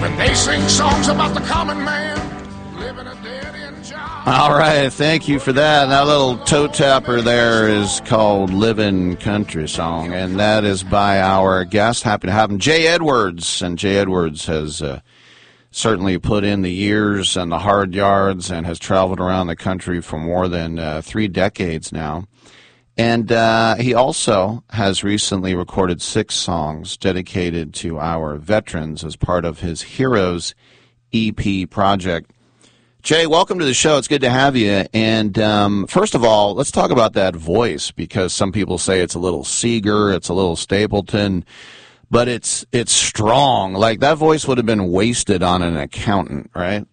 when they sing songs about the common man living a dead-end job. All right, thank you for that. That little toe tapper there is called Livin' Country Song, and that is by our guest. Happy to have him, Jay Edwards. And Jay Edwards has certainly put in the years and the hard yards and has traveled around the country for more than 3 decades now. And he also has recently recorded 6 songs dedicated to our veterans as part of his Heroes EP project. Jay, welcome to the show. It's good to have you. And first of all, let's talk about that voice, because some people say it's a little Seeger, it's a little Stapleton, but it's strong. Like, that voice would have been wasted on an accountant, right?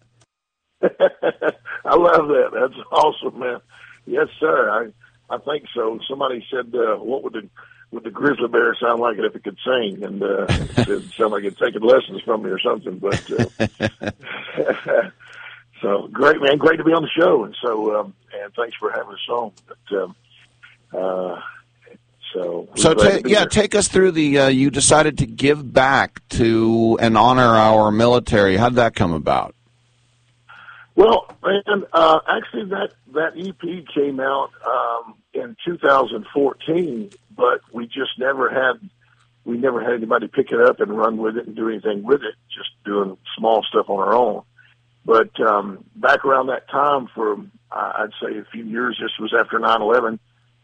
I love that. That's awesome, man. Yes, sir. I think so. Somebody said, what would the grizzly bear sound like if it could sing? And it said, sound like it's taking lessons from me or something. But so great, man. Great to be on the show. And so, and thanks for having us on. But, take us through the, you decided to give back to and honor our military. How did that come about? Well, man, actually that EP came out in 2014, but we never had anybody pick it up and run with it and do anything with it, just doing small stuff on our own. But back around that time, for I'd say a few years, this was after 9/11,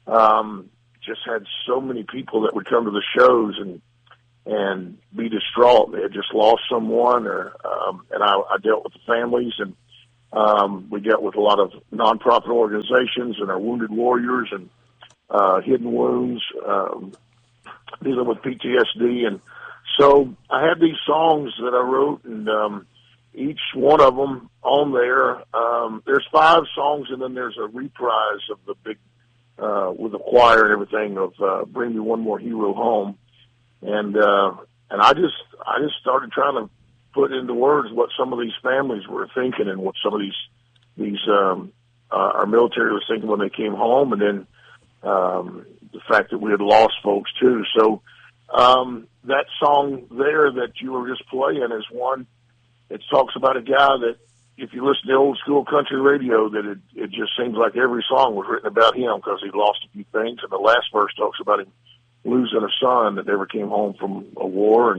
just had so many people that would come to the shows and be distraught. They had just lost someone, or and I dealt with the families, and we dealt with a lot of nonprofit organizations and our wounded warriors and hidden wounds, dealing with PTSD. And so I had these songs that I wrote, and each one of them on there, there's 5 songs, and then there's a reprise of the big, with the choir and everything, of Bring Me One More Hero Home. And I just started trying to put into words what some of these families were thinking, and what some of these our military was thinking when they came home, and then the fact that we had lost folks too. So that song there that you were just playing is one. It talks about a guy that, if you listen to old school country radio, that it just seems like every song was written about him, because he lost a few things. And the last verse talks about him losing a son that never came home from a war,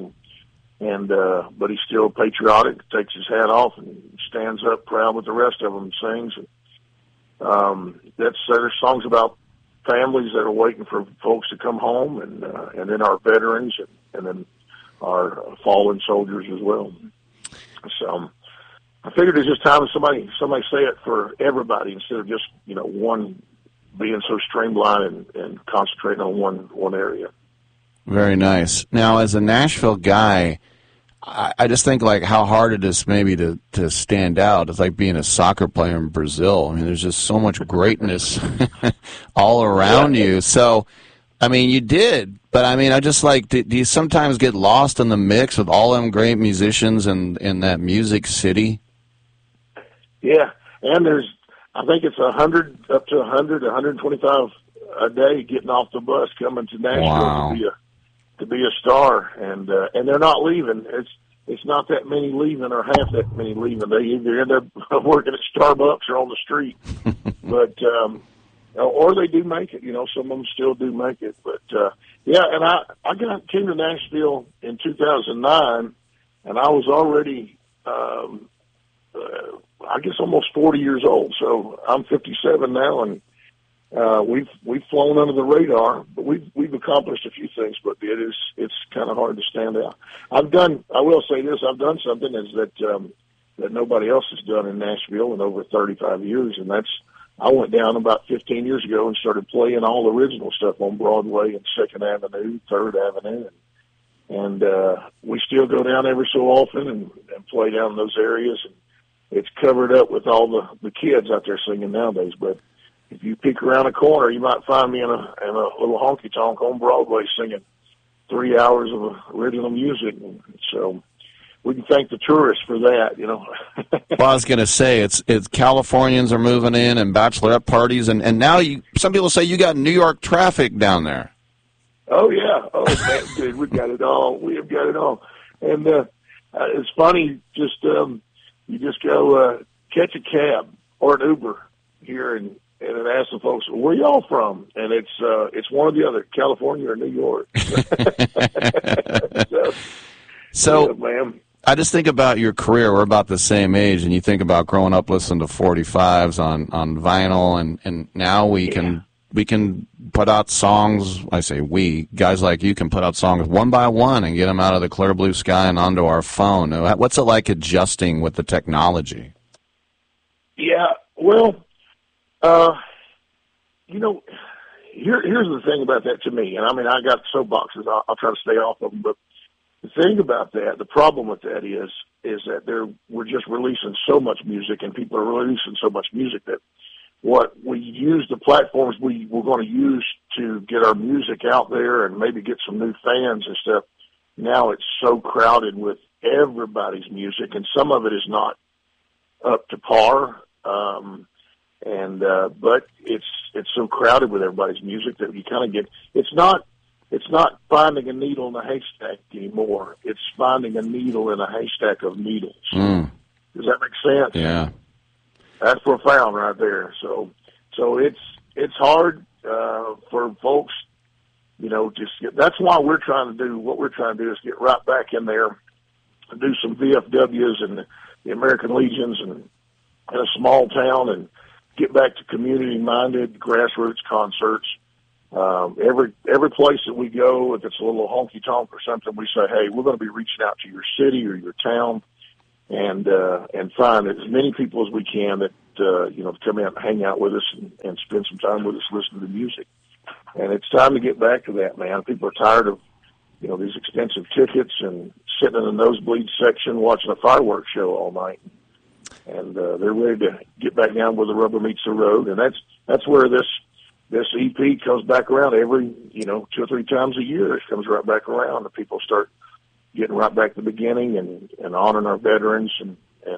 but he's still patriotic, takes his hat off and stands up proud with the rest of them and sings. And there's songs about families that are waiting for folks to come home, and then our veterans, and then our fallen soldiers as well. So I figured it's just time somebody say it for everybody, instead of just one being so streamlined and concentrating on one area. Very nice. Now, as a Nashville guy, I just think like how hard it is maybe to stand out. It's like being a soccer player in Brazil. I mean, there's just so much greatness all around you. So, I mean, you did, but I mean, I just like, do you sometimes get lost in the mix with all them great musicians in that music city? Yeah, and I think it's 100, up to 100, 125 a day getting off the bus coming to Nashville. Wow. to be a star, and they're not leaving. It's not that many leaving, or half that many leaving. They either end up working at Starbucks or on the street, but or they do make it. Some of them still do make it. But yeah, and I came to Nashville in 2009, and I was already I guess almost 40 years old. So I'm 57 now, and we've flown under the radar, but we've accomplished a few things. But it's kind of hard to stand out. I will say this: I've done something that nobody else has done in Nashville in over 35 years, and that's, I went down about 15 years ago and started playing all the original stuff on Broadway and 2nd Avenue, 3rd Avenue, and we still go down every so often and play down in those areas. And it's covered up with all the kids out there singing nowadays, but if you peek around a corner, you might find me in a little honky-tonk on Broadway singing 3 hours of original music. And so we can thank the tourists for that, Well, I was going to say, it's Californians are moving in, and bachelorette parties, and now some people say you got New York traffic down there. Oh, yeah. Oh, man, dude, we've got it all. We have got it all. And It's funny. You just go catch a cab or an Uber here and ask the folks, where y'all from? And it's one or the other, California or New York. So yeah, ma'am. I just think about your career. We're about the same age, and you think about growing up listening to 45s on vinyl, and now we can put out songs. I say we, guys like you can put out songs one by one and get them out of the clear blue sky and onto our phone. What's it like adjusting with the technology? Yeah, well, here's the thing about that to me, and I mean, I got soapboxes. I'll try to stay off of them, but the thing about that, the problem with that is that we're just releasing so much music, and people are releasing so much music that what we use, the platforms we're going to use to get our music out there and maybe get some new fans and stuff, now it's so crowded with everybody's music, and some of it is not up to par. But it's so crowded with everybody's music that you kind of get, it's not finding a needle in a haystack anymore. It's finding a needle in a haystack of needles. Mm. Does that make sense? Yeah. That's profound right there. So it's hard, for folks, that's why what we're trying to do is get right back in there and do some VFWs and the American Legions and in a small town and get back to community-minded grassroots concerts. Every place that we go, if it's a little honky-tonk or something, we say, hey, we're going to be reaching out to your city or your town and find as many people as we can that, come out and hang out with us and spend some time with us listening to music. And it's time to get back to that, man. People are tired of, these expensive tickets and sitting in the nosebleed section watching a fireworks show all night. And they're ready to get back down where the rubber meets the road. And that's where this EP comes back around every, 2 or 3 times a year. It comes right back around, and people start getting right back to the beginning and honoring our veterans and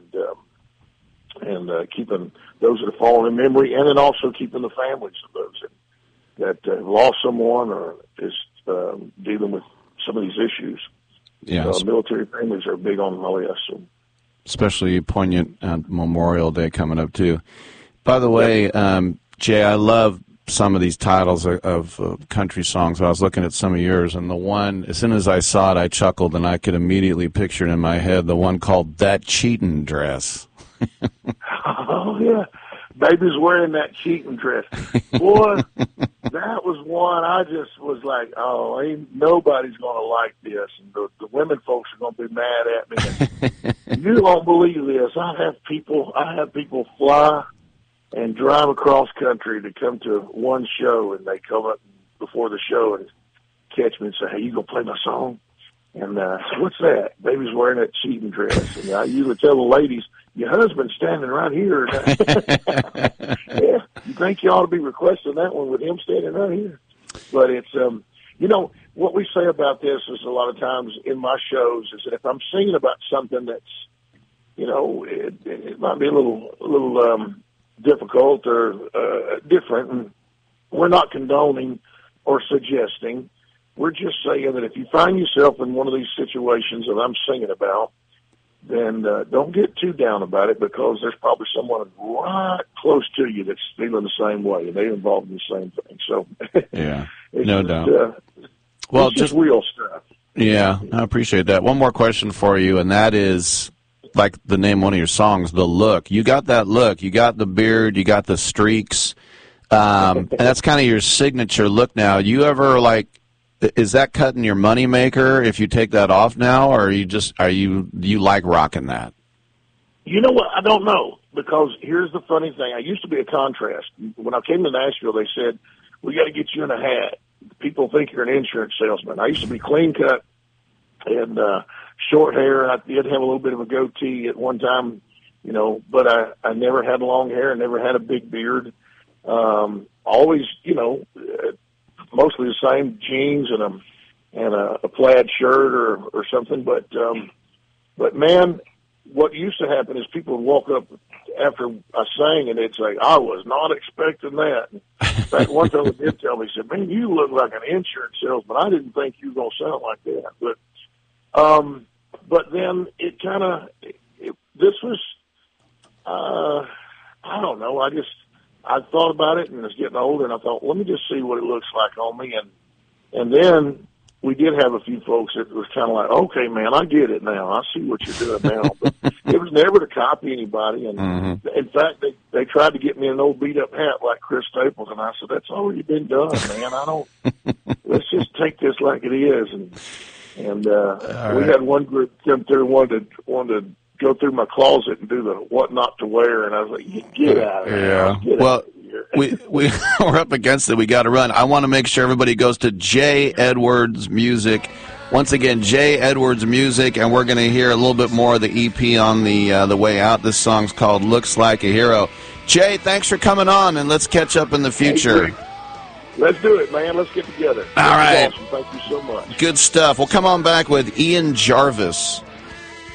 keeping those that have fallen in memory, and then also keeping the families of those that have lost someone or is dealing with some of these issues. Yeah, military families are big on all this. So. Especially poignant Memorial Day coming up too. By the way, Jay, I love some of these titles of country songs. I was looking at some of yours, and the one, as soon as I saw it, I chuckled, and I could immediately picture it in my head, the one called That Cheatin' Dress. Oh, yeah. Baby's wearing that cheating dress. Boy, that was one I just was like, oh, ain't nobody's going to like this. And the women folks are going to be mad at me. You won't believe this. I have people fly and drive across country to come to one show, and they come up before the show and catch me and say, hey, you going to play my song? And I said, what's that? Baby's wearing that cheating dress. And I usually tell the ladies, your husband's standing right here. Yeah, you think you ought to be requesting that one with him standing right here. But it's, what we say about this is a lot of times in my shows is that if I'm singing about something that's, it might be a little difficult or different, and we're not condoning or suggesting. We're just saying that if you find yourself in one of these situations that I'm singing about, then don't get too down about it, because there's probably someone right close to you that's feeling the same way, and they're involved in the same thing. So, yeah, no doubt. Well, it's just real stuff. Yeah, I appreciate that. One more question for you, and that is, like the name of one of your songs, The Look. You got that look. You got the beard. You got the streaks. And that's kind of your signature look now. You ever, is that cutting your money maker if you take that off now, or do you like rocking that? You know what? I don't know, because here's the funny thing. I used to be a contrast. When I came to Nashville, they said, we got to get you in a hat. People think you're an insurance salesman. I used to be clean cut and short hair. I did have a little bit of a goatee at one time, but I never had long hair. I never had a big beard. Always, mostly the same jeans and a plaid shirt or something. But man, what used to happen is people would walk up after I sang, and they'd say, I was not expecting that. In fact, one time they did tell me, he said, man, you look like an insurance salesman. I didn't think you were going to sound like that. but then it kind of, this was, I don't know. I thought about it and I was getting older and I thought, let me just see what it looks like on me. And then we did have a few folks that was kind of like, okay, man, I get it now. I see what you're doing now. But it was never to copy anybody. And in fact, they tried to get me an old beat up hat like Chris Staples. And I said, that's already been done, man. Let's just take this like it is. And we had one group come through, wanted to go through my closet and do the what not to wear, and I was like, get out of here. Yeah. Well, we're up against it. We got to run. I want to make sure everybody goes to Jay Edwards Music. Once again, Jay Edwards Music, and we're going to hear a little bit more of the EP on the way out. This song's called Looks Like a Hero. Jay, thanks for coming on, and let's catch up in the future. Let's do it, man. Let's get together. All right. Awesome. Thank you so much. Good stuff. We'll come on back with Ian Jarvis.